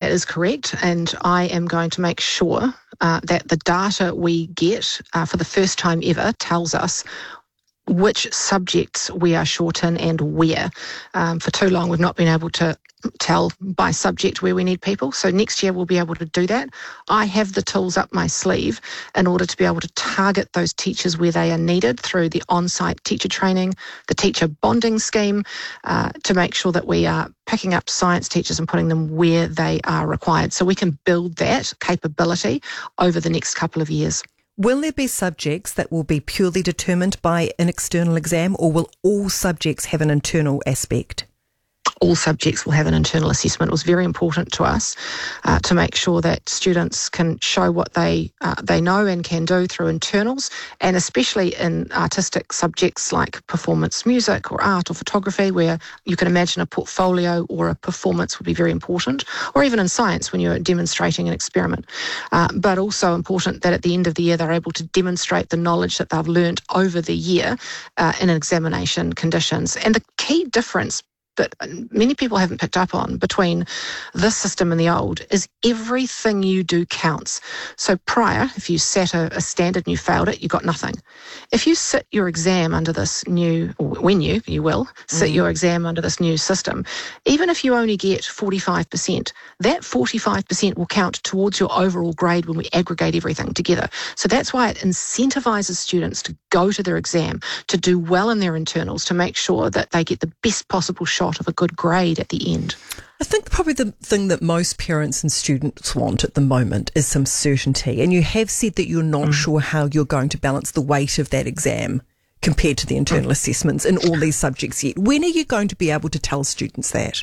that is correct, and I am going to make sure that the data we get for the first time ever tells us which subjects we are short in and where. For too long, we've not been able to tell by subject where we need people. So next year we'll be able to do that. I have the tools up my sleeve in order to be able to target those teachers where they are needed through the on-site teacher training, the teacher bonding scheme, to make sure that we are picking up science teachers and putting them where they are required. So we can build that capability over the next couple of years. Will there be subjects that will be purely determined by an external exam, or will all subjects have an internal aspect? All subjects will have an internal assessment. It was very important to us to make sure that students can show what they know and can do through internals, and especially in artistic subjects like performance music or art or photography, where you can imagine a portfolio or a performance would be very important, or even in science when you're demonstrating an experiment. But also important that at the end of the year they're able to demonstrate the knowledge that they've learnt over the year in examination conditions. And the key difference that many people haven't picked up on between this system and the old is everything you do counts. So prior, if you sat a standard and you failed it, you got nothing. If you sit your exam under this new, or when you will, sit your exam under this new system, even if you only get 45%, that 45% will count towards your overall grade when we aggregate everything together. So that's why it incentivises students to go to their exam, to do well in their internals, to make sure that they get the best possible shot of a good grade at the end. I think probably the thing that most parents and students want at the moment is some certainty. And you have said that you're not sure how you're going to balance the weight of that exam compared to the internal assessments in all these subjects yet. When are you going to be able to tell students that?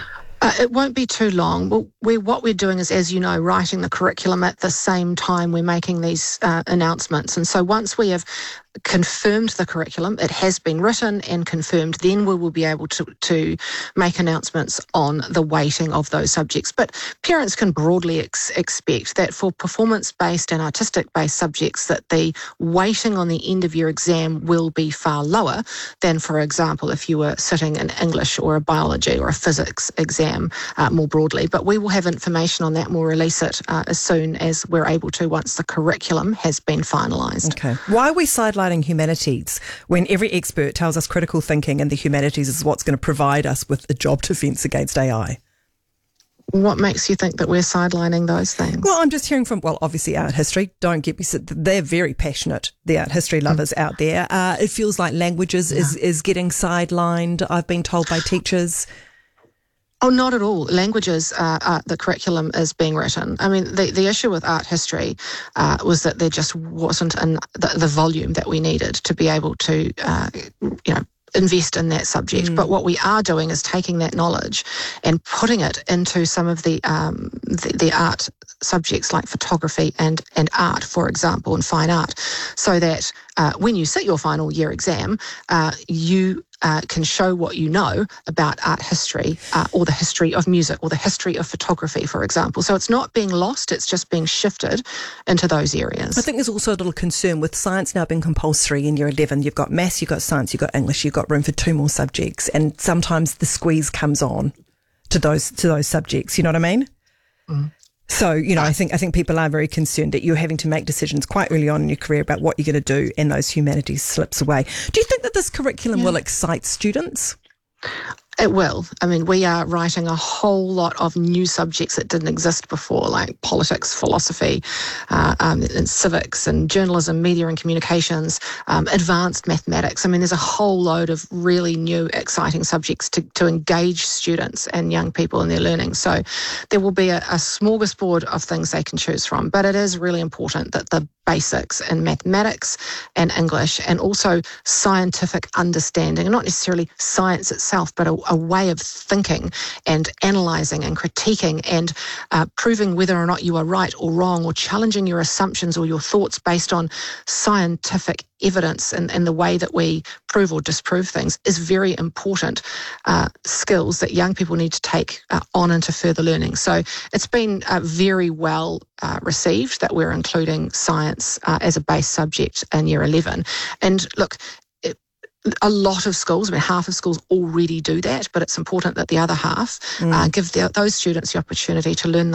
It won't be too long. Well, what we're doing is, as you know, writing the curriculum at the same time we're making these announcements. And so once we have confirmed the curriculum, it has been written and confirmed, then we will be able to make announcements on the weighting of those subjects. But parents can broadly expect that for performance-based and artistic-based subjects that the weighting on the end of your exam will be far lower than, for example, if you were sitting an English or a biology or a physics exam more broadly. But we will have information on that and we'll release it as soon as we're able to once the curriculum has been finalised. Okay. Why are we sidelining humanities when every expert tells us critical thinking in the humanities is what's going to provide us with a job defence against AI? What makes you think that we're sidelining those things? Well, I'm just hearing from, obviously art history. Don't get me, they're very passionate, the art history lovers out there. It feels like languages is getting sidelined, I've been told by teachers. Oh, not at all. Languages, the curriculum is being written. I mean, the issue with art history was that there just wasn't the volume that we needed to be able to, invest in that subject. But what we are doing is taking that knowledge and putting it into some of the art subjects like photography and art, for example, and fine art, so that when you sit your final year exam, you can show what you know about art history or the history of music or the history of photography, for example. So it's not being lost, it's just being shifted into those areas. I think there's also a little concern with science now being compulsory in year 11. You've got maths, you've got science, you've got English, you've got room for 2 more subjects, and sometimes the squeeze comes on to those subjects, you know what I mean? So, I think people are very concerned that you're having to make decisions quite early on in your career about what you're going to do, and those humanities slips away. Do you think that this curriculum will excite students? It will. I mean, we are writing a whole lot of new subjects that didn't exist before, like politics, philosophy, and civics and journalism, media and communications, advanced mathematics. I mean, there's a whole load of really new, exciting subjects to engage students and young people in their learning. So there will be a smorgasbord of things they can choose from. But it is really important that the basics in mathematics and English, and also scientific understanding, and not necessarily science itself, but a way of thinking and analysing and critiquing and proving whether or not you are right or wrong, or challenging your assumptions or your thoughts based on scientific evidence and the way that we prove or disprove things is very important skills that young people need to take on into further learning. So it's been very well received that we're including science as a base subject in year 11. And look, a lot of schools, half of schools already do that, but it's important that the other half give those students the opportunity to learn